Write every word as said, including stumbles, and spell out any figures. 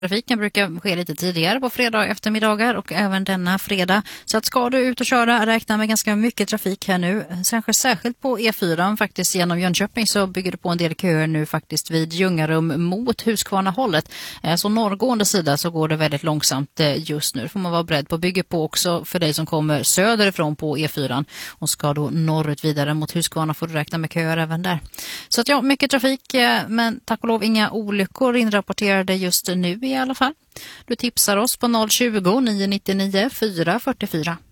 Trafiken brukar ske lite tidigare på fredag eftermiddagar och även denna fredag. Så att ska du ut och köra, räkna med ganska mycket trafik här nu. Särskilt, särskilt på E fyra faktiskt genom Jönköping så bygger det på en del köer nu faktiskt vid Ljungarum mot Huskvarna-hållet. Så norrgående sida så går det väldigt långsamt just nu. Det får man vara beredd på. Bygger på också för dig som kommer söderifrån på E fyra och ska då norrut vidare mot Huskvarna får du räkna med köer även där. Så att ja, mycket trafik men tack och lov inga olyckor inrapporterade just nu i alla fall. Du tipsar oss på noll tjugo, nio nio nio, fyra fyra fyra.